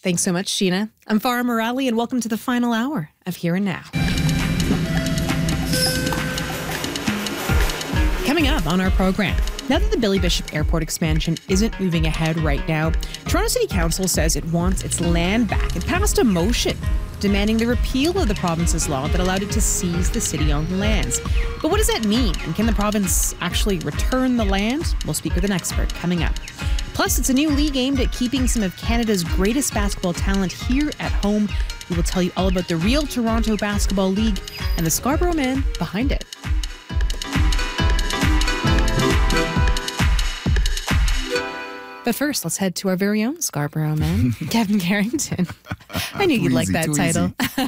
Thanks so much, Sheena. I'm Farah Morali, and welcome to the final hour of Here and Now. Coming up on our program, now that the Billy Bishop Airport expansion isn't moving ahead right now, Toronto City Council says it wants its land back. It passed a motion demanding the repeal of the province's law that allowed it to seize the city-owned lands. But what does that mean? And can the province actually return the land? We'll speak with an expert coming up. Plus, it's a new league aimed at keeping some of Canada's greatest basketball talent here at home. We will tell you all about the real Toronto Basketball League and the Scarborough man behind it. But first, let's head to our very own Scarborough man, Kevin Carrington. I knew you'd like that title.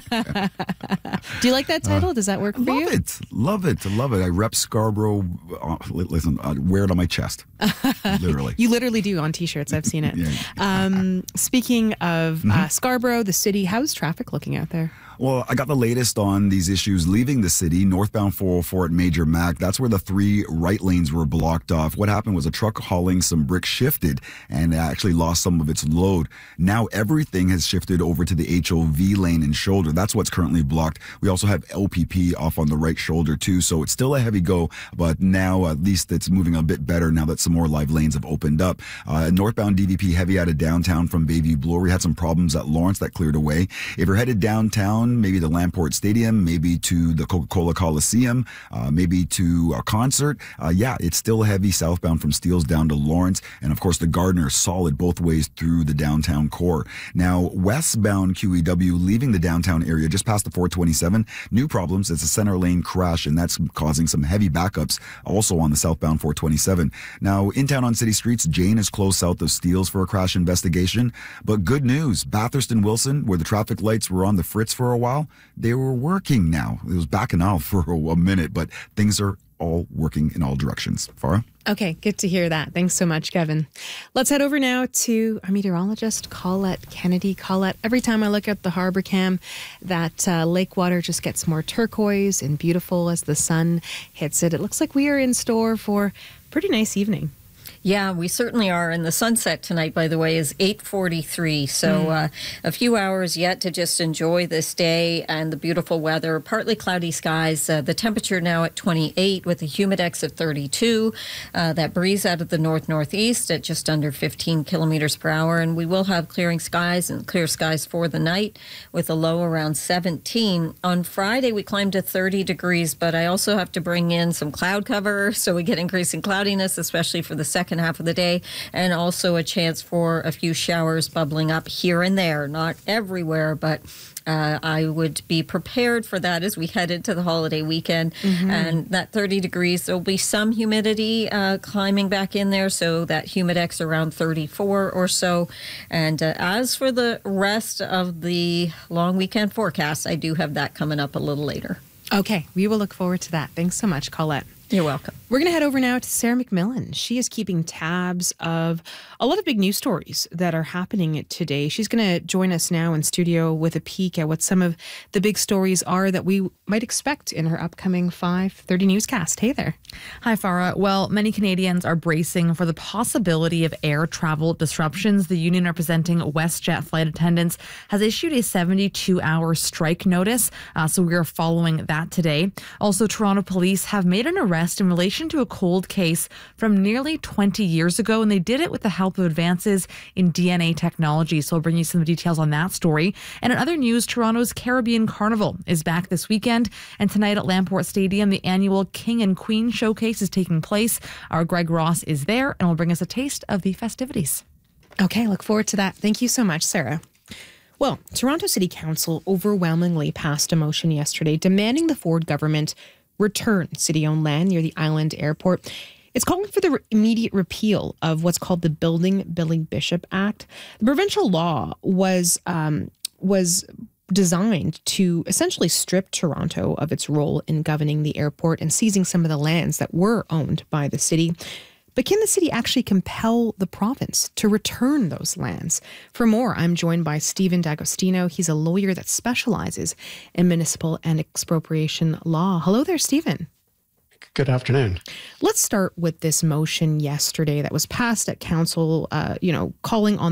Do you like that title? Does that work for you? Love it. I rep Scarborough. Listen, I wear it on my chest. Literally. You literally do on T-shirts. I've seen it. Yeah. Speaking of Scarborough, the city, how's traffic looking out there? Well, I got the latest on these issues leaving the city, northbound 404 at Major Mac. That's where the 3 right lanes were blocked off. What happened was a truck hauling some bricks shifted and actually lost some of its load. Now everything has shifted over to the HOV lane and shoulder. That's what's currently blocked. We also have LPP off on the right shoulder too. So it's still a heavy go, but now at least it's moving a bit better now that some more live lanes have opened up. Northbound DVP heavy out of downtown from Bayview Bloor. We had some problems at Lawrence that cleared away. If you're headed downtown, maybe the Lamport Stadium, maybe to the Coca-Cola Coliseum, maybe to a concert. It's still heavy southbound from Steeles down to Lawrence. And of course, the Gardner solid both ways through the downtown core. Now, westbound QEW leaving the downtown area just past the 427. New problems. It's a center lane crash, and that's causing some heavy backups also on the southbound 427. Now, in town on city streets, Jane is closed south of Steeles for a crash investigation. But good news, Bathurst and Wilson, where the traffic lights were on the fritz for a while, they were working now. It was backing out for a minute, but things are all working in all directions. Farah? Okay, good to hear that. Thanks so much, Kevin. Let's head over now to our meteorologist, Colette Kennedy. Colette, every time I look at the harbor cam, that lake water just gets more turquoise and beautiful as the sun hits it. It looks like we are in store for a pretty nice evening. Yeah, we certainly are. And the sunset tonight, by the way, is 8:43. So a few hours yet to just enjoy this day and the beautiful weather. Partly cloudy skies. The temperature now at 28 with a humidex of 32. That breeze out of the north-northeast at just under 15 kilometers per hour. And we will have clearing skies and clear skies for the night with a low around 17. On Friday, we climbed to 30 degrees, but I also have to bring in some cloud cover. So we get increasing cloudiness, especially for the second half of the day, and also a chance for a few showers bubbling up here and there, not everywhere, but I would be prepared for that as we head into the holiday weekend. And that 30 degrees, there'll be some humidity climbing back in there, so that humidex around 34 or so. And as for the rest of the long weekend forecast, I do have that coming up a little later. Okay, we will look forward to that. Thanks so much, Colette. You're welcome. We're going to head over now to Sarah McMillan. She is keeping tabs of a lot of big news stories that are happening today. She's going to join us now in studio with a peek at what some of the big stories are that we might expect in her upcoming 5:30 newscast. Hey there. Hi, Farah. Well, many Canadians are bracing for the possibility of air travel disruptions. The union representing WestJet flight attendants has issued a 72-hour strike notice, so we are following that today. Also, Toronto police have made an arrest in relation to a cold case from nearly 20 years ago, and they did it with the help of advances in DNA technology. So I'll bring you some details on that story. And in other news, Toronto's Caribbean Carnival is back this weekend, and tonight at Lamport Stadium, the annual King and Queen Showcase is taking place. Our Greg Ross is there and will bring us a taste of the festivities. Okay, look forward to that. Thank you so much, Sarah. Well, Toronto City Council overwhelmingly passed a motion yesterday demanding the Ford government return city-owned land near the Island Airport. It's calling for the immediate repeal of what's called the Building Billy Bishop Act. The provincial law was designed to essentially strip Toronto of its role in governing the airport and seizing some of the lands that were owned by the city. But can the city actually compel the province to return those lands? For more, I'm joined by Stephen D'Agostino. He's a lawyer that specializes in municipal and expropriation law. Hello there, Stephen. Good afternoon. Let's start with this motion yesterday that was passed at council, calling on